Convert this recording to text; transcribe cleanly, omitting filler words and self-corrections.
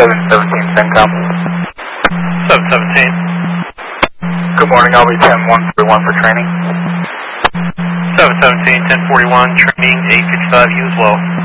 717 CENTCOM. 717. Good morning, I'll be 10-141 for training. 717, 1041, training 855, you as well.